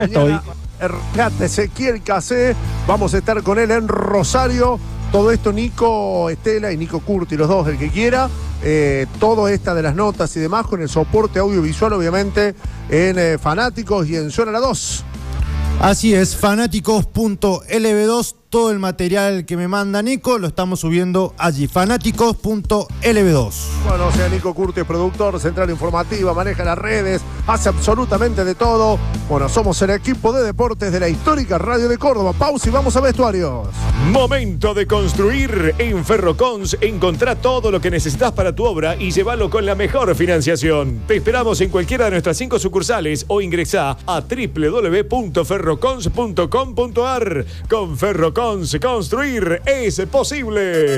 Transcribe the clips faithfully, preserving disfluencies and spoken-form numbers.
Estoy. Regata Ezequiel Casé, vamos a estar con él en Rosario. Todo esto Nico Estela y Nico Curti, los dos, el que quiera. Eh, todo esta de las notas y demás con el soporte audiovisual, obviamente, en eh, Fanáticos y en Zona La dos. Así es, fanáticos punto ele ve dos, todo el material que me manda Nico lo estamos subiendo allí, fanáticos punto ele ve dos. Bueno, o sea, Nico Curti es productor, central informativa, maneja las redes, hace absolutamente de todo. Bueno, somos el equipo de deportes de la histórica Radio de Córdoba. Pausa y vamos a vestuarios. Momento de construir. En Ferrocons encontrá todo lo que necesitas para tu obra y llévalo con la mejor financiación. Te esperamos en cualquiera de nuestras cinco sucursales o ingresá a doble u doble u doble u punto ferrocons punto com punto a r. Con Ferrocons, construir es posible.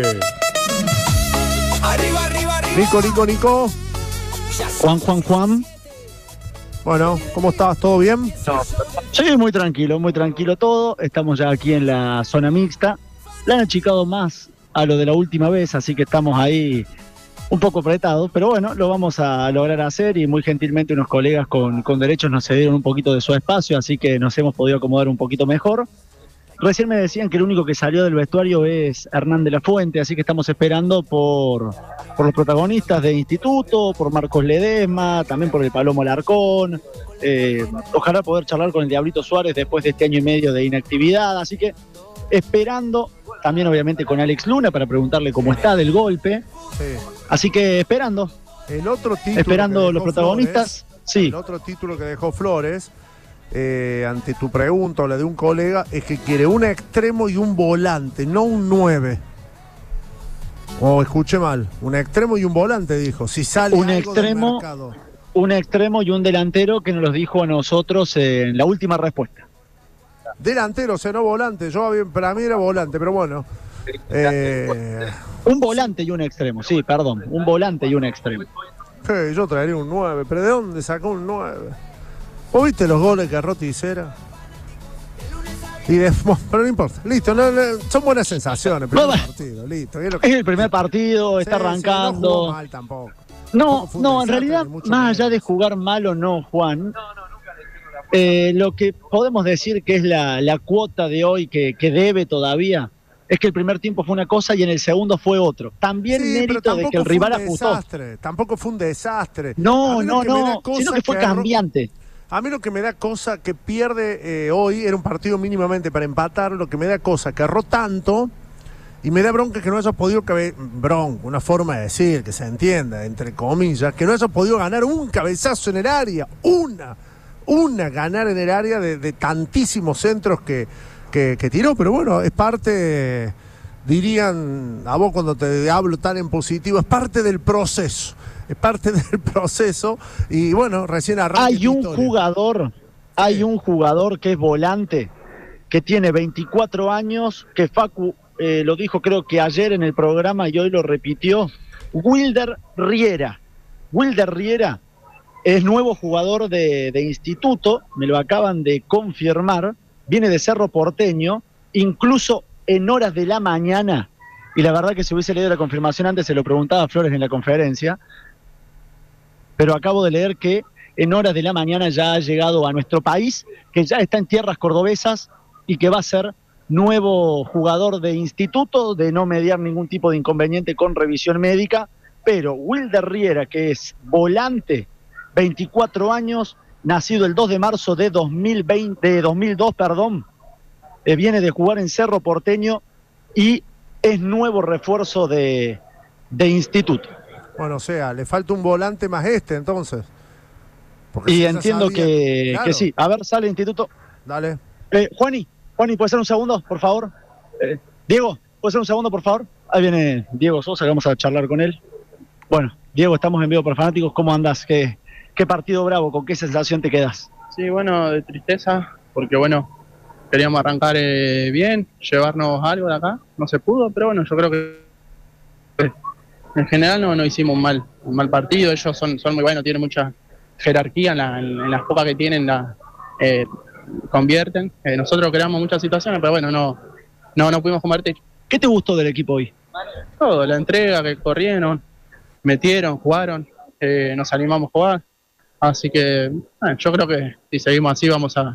Arriba, arriba, arriba. Nico, Nico, Nico. Juan, Juan, Juan. Bueno, ¿cómo estás? ¿Todo bien? Sí, muy tranquilo, muy tranquilo todo. Estamos ya aquí en la zona mixta. La han achicado más a lo de la última vez, así que estamos ahí un poco apretados. Pero bueno, lo vamos a lograr hacer y muy gentilmente unos colegas con, con derechos nos cedieron un poquito de su espacio, así que nos hemos podido acomodar un poquito mejor. Recién me decían que el único que salió del vestuario es Hernán de la Fuente, así que estamos esperando por, por los protagonistas de Instituto, por Marcos Ledesma, también por el Palomo Larcón. Eh, ojalá poder charlar con el Diablito Suárez después de este año y medio de inactividad, así que esperando, también obviamente con Alex Luna para preguntarle cómo está del golpe. Sí. Así que esperando, El otro título esperando que los dejó protagonistas. Flores, Sí. El otro título que dejó Flores, eh, ante tu pregunta o la de un colega, es que quiere un extremo y un volante, no un nueve. O oh, escuché mal, un extremo y un volante, dijo. Si sale Un algo extremo, del mercado. un extremo y un delantero que nos los dijo a nosotros en la última respuesta. Delantero, o sea, no volante. Yo había- para mí era volante, pero bueno. Eh, Un volante y un extremo, sí, perdón, un volante y un extremo. eh, yo traería un nueve, pero ¿de dónde sacó un nueve? ¿Vos viste los goles que erró Tisera? Y de, bueno, pero no importa, listo, no, no, son buenas sensaciones, primer No, partido, listo. Es, lo que- Es el primer partido, está Sí, sí, no jugó arrancando. mal tampoco. No, Tampoco fue un no, en desastre, realidad, ni mucho más menos. allá de jugar mal o no, Juan, eh, lo que podemos decir que es la, la cuota de hoy que, que debe todavía, es que el primer tiempo fue una cosa y en el segundo fue otro. También Sí, pero mérito de tampoco que el fue rival un ajustó. desastre, tampoco fue un desastre. A No, mí lo no, que me da no, cosa sino que fue erró- cambiante. A mí lo que me da cosa que pierde eh, hoy, era un partido mínimamente para empatar, lo que me da cosa que erró tanto y me da bronca que no hayas podido, cabe- bronca, una forma de decir, que se entienda, entre comillas, que no hayas podido ganar un cabezazo en el área, una, una ganar en el área de, de tantísimos centros que, que, que tiró, pero bueno, es parte, dirían, a vos cuando te hablo tan en positivo, es parte del proceso. Es parte del proceso y bueno, recién arranca. Hay esta un historia. jugador, hay un jugador que es volante, que tiene veinticuatro años, que Facu eh, lo dijo creo que ayer en el programa y hoy lo repitió, Wilder Riera. Wilder Riera es nuevo jugador de, de Instituto, me lo acaban de confirmar, viene de Cerro Porteño, incluso en horas de la mañana, y la verdad que si hubiese leído la confirmación antes se lo preguntaba a Flores en la conferencia, pero acabo de leer que en horas de la mañana ya ha llegado a nuestro país, que ya está en tierras cordobesas y que va a ser nuevo jugador de Instituto, de no mediar ningún tipo de inconveniente con revisión médica, pero Wilder Riera, que es volante, veinticuatro años, nacido el dos de marzo de dos mil veinte, de dos mil dos, perdón, eh, viene de jugar en Cerro Porteño y es nuevo refuerzo de, de Instituto. Bueno, o sea, le falta un volante más este, entonces. Porque Y si ya entiendo sabía- que, Claro. que sí. A ver, sale Instituto. Dale. Eh, Juani, Juani, ¿puede ser un segundo, por favor? Eh, Diego, ¿puede ser un segundo, por favor? Ahí viene Diego Sosa, que vamos a charlar con él. Bueno, Diego, estamos en vivo por Fanáticos. ¿Cómo andás? ¿Qué, qué partido bravo? ¿Con qué sensación te quedas? Sí, bueno, de tristeza, porque bueno, queríamos arrancar eh, bien, llevarnos algo de acá, no se pudo, pero bueno, yo creo que eh, en general no, no hicimos un mal, un mal partido, ellos son, son muy buenos, tienen mucha jerarquía en, la, en, en las pocas que tienen, la, eh, convierten, eh, nosotros creamos muchas situaciones, pero bueno, no, no, no pudimos convertir. ¿Qué te gustó del equipo hoy? Todo, la entrega, que corrieron, metieron, jugaron, eh, nos animamos a jugar, así que eh, yo creo que si seguimos así vamos a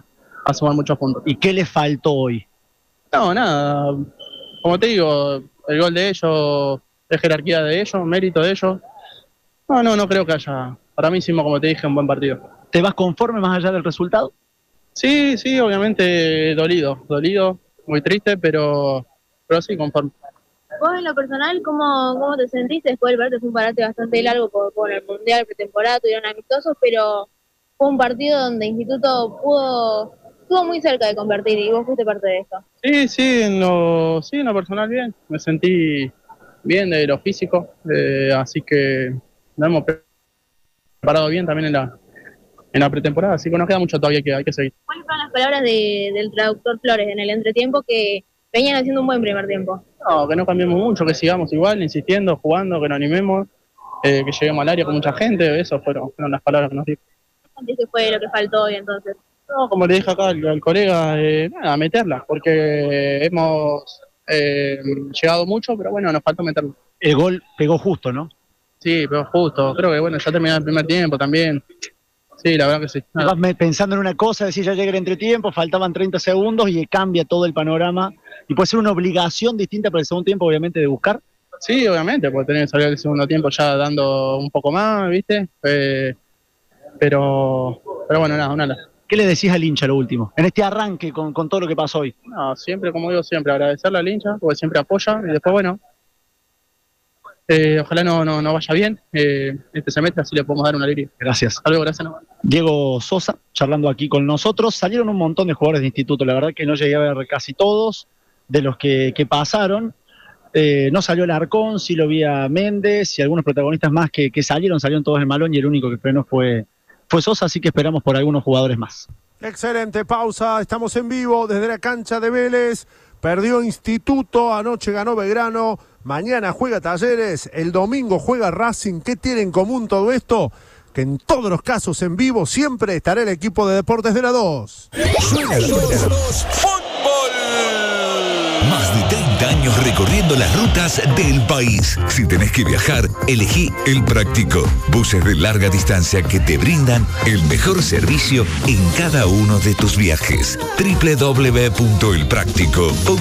a sumar muchos puntos. ¿Y qué les faltó hoy? No, nada, como te digo, el gol de ellos es jerarquía de ellos, mérito de ellos. No, no, no creo que haya, para mí hicimos, como te dije, un buen partido. ¿Te vas conforme más allá del resultado? Sí, sí, obviamente dolido, dolido, muy triste, pero, pero sí, conforme. Vos en lo personal, ¿cómo, cómo te sentiste después del partido? Fue un parate bastante largo por, por el Mundial, pretemporada, tuvieron amistosos, pero fue un partido donde Instituto pudo, estuvo muy cerca de convertir y vos fuiste parte de esto. Sí, sí, en lo, sí, en lo personal bien, me sentí bien de lo físico, eh, así que nos hemos preparado bien también en la, en la pretemporada, así que nos queda mucho todavía que hay que seguir. ¿Cuáles fueron las palabras de, del traductor Flores en el entretiempo que venían haciendo un buen primer tiempo? No, que no cambiemos mucho, que sigamos igual, insistiendo, jugando, que nos animemos, eh, que lleguemos al área con mucha gente, eso fueron, fueron las palabras que nos dijo. ¿Qué fue lo que faltó hoy entonces? No, como le dije acá al, al colega, eh, nada, meterla, porque hemos eh, llegado mucho, pero bueno, nos faltó meterla. El gol pegó justo, ¿no? Sí, pero justo, creo que bueno, ya terminó el primer tiempo también. Sí, la verdad que sí. Vas pensando en una cosa, decís ya llega el entretiempo, faltaban treinta segundos y cambia todo el panorama. Y puede ser una obligación distinta para el segundo tiempo, obviamente, de buscar. Sí, obviamente, porque tener que salir el segundo tiempo ya dando un poco más, ¿viste? Eh, pero, pero bueno, nada, nada. ¿Qué le decís al hincha lo último? En este arranque con, con todo lo que pasó hoy. No, siempre, como digo siempre, agradecerle al hincha, porque siempre apoya y después, bueno, eh, ojalá no, no, no vaya bien eh, este semestre, así le podemos dar una alegría. Gracias. Hasta luego, gracias. No. Diego Sosa, charlando aquí con nosotros. Salieron un montón de jugadores de Instituto, la verdad que no llegué a ver casi todos de los que, que pasaron. Eh, no salió Larcón, sí lo vi a Méndez y algunos protagonistas más que, que salieron, salieron todos en Malón y el único que frenó fue, fue Sosa, así que esperamos por algunos jugadores más. Excelente, pausa, estamos en vivo desde la cancha de Vélez. Perdió Instituto, anoche ganó Belgrano, mañana juega Talleres, el domingo juega Racing. ¿Qué tiene en común todo esto? Que en todos los casos en vivo siempre estará el equipo de Deportes de la dos. Suena, suena. ¡Fútbol! Más de treinta años recorriendo las rutas del país. Si tenés que viajar, elegí El Práctico. Buses de larga distancia que te brindan el mejor servicio en cada uno de tus viajes. doble u doble u doble u punto el práctico punto com